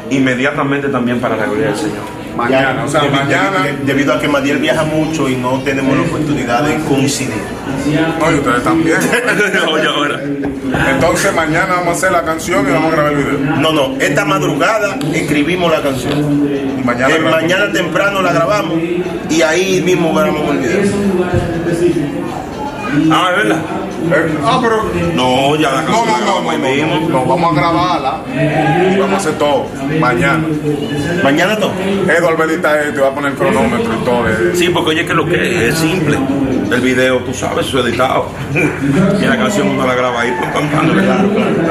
inmediatamente también para la gloria del Señor. Mañana, o sea, mañana. Debido a que Madiel viaja mucho y no tenemos la oportunidad de coincidir. Oye, ustedes también. Oye, ahora. Entonces mañana vamos a hacer la canción y vamos a grabar el video. No, esta madrugada escribimos la canción. Y mañana temprano la grabamos y ahí mismo grabamos el video. Ah, ¿es verdad? Pero No, ya la canción la grabamos ahí mismo. no, vamos a grabarla y vamos a hacer todo mañana. Mañana todo. Eduardo Belita te va a poner el cronómetro y todo. Sí, porque oye que lo que es simple. El video, tú sabes, eso es editado. Y la canción uno la graba ahí, cantando. Claro.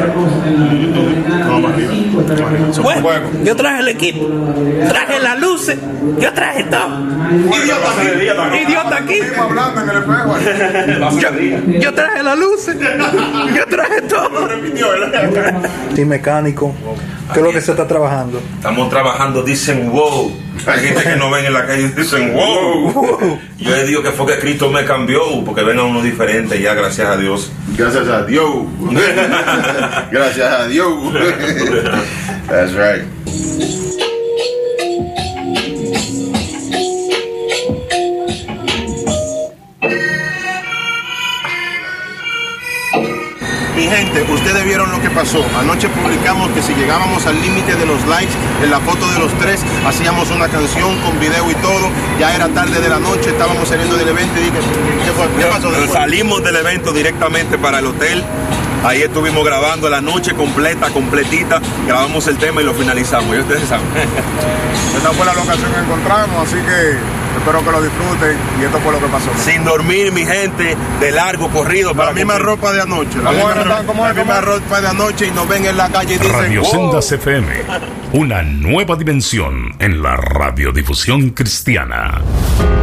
Vamos arriba. Bueno, yo traje el equipo, traje las luces, yo traje todo. Idiota aquí. Seguimos hablando en el espejo ahí. Yo traje las luces, yo traje todo. Sí, mecánico. ¿Qué es lo que se está trabajando? Estamos trabajando, dicen wow. Hay gente que no ven en la calle y dicen wow. Yo les digo que fue que Cristo me cambió, porque ven a uno diferente ya, gracias a Dios. Gracias a Dios. Gracias a Dios. That's right. Mi gente, ustedes vieron lo que pasó. Anoche publicamos que si llegábamos al límite de los likes en la foto de los tres, hacíamos una canción con video y todo. Ya era tarde de la noche, estábamos saliendo del evento y dije, ¿qué pasó después? Salimos del evento directamente para el hotel. Ahí estuvimos grabando la noche completita. Grabamos el tema y lo finalizamos. Y ustedes saben. Esta fue la locación que encontramos, así que espero que lo disfruten. Y esto fue lo que pasó. Sin dormir, mi gente, de largo corrido. La misma ropa de anoche. La misma ropa de anoche y nos ven en la calle y dicen, Radio wow. Sendas FM, una nueva dimensión en la radiodifusión cristiana.